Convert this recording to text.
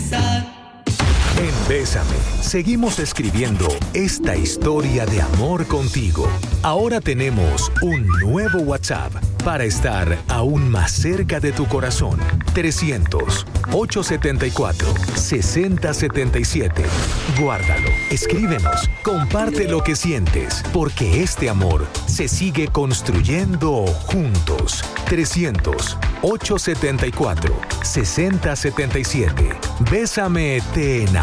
besar. En Bésame, seguimos escribiendo esta historia de amor contigo. Ahora tenemos un nuevo WhatsApp para estar aún más cerca de tu corazón. 300-874-6077. Guárdalo, escríbenos, comparte lo que sientes, porque este amor se sigue construyendo juntos. 300-874-6077. Bésame, te enamoro.